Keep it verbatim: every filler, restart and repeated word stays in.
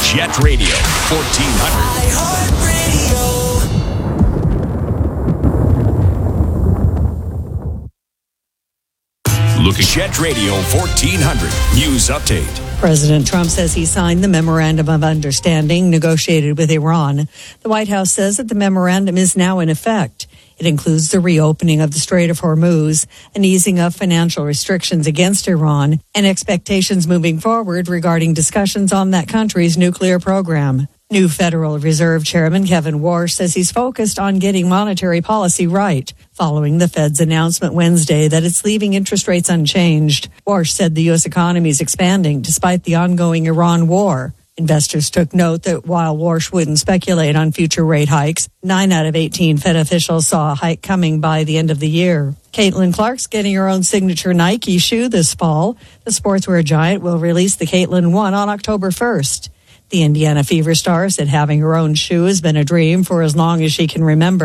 Jet Radio fourteen hundred. Look at Jet Radio fourteen hundred News Update. President Trump says he signed the Memorandum of Understanding negotiated with Iran. The White House says that the memorandum is now in effect. It includes the reopening of the Strait of Hormuz, an easing of financial restrictions against Iran, and expectations moving forward regarding discussions on that country's nuclear program. New Federal Reserve Chairman Kevin Warsh says he's focused on getting monetary policy right, following the Fed's announcement Wednesday that it's leaving interest rates unchanged. Warsh said the U S economy is expanding despite the ongoing Iran war. Investors took note that while Warsh wouldn't speculate on future rate hikes, nine out of eighteen Fed officials saw a hike coming by the end of the year. Caitlin Clark's getting her own signature Nike shoe this fall. The sportswear giant will release the Caitlin One on October first. The Indiana Fever star said having her own shoe has been a dream for as long as she can remember.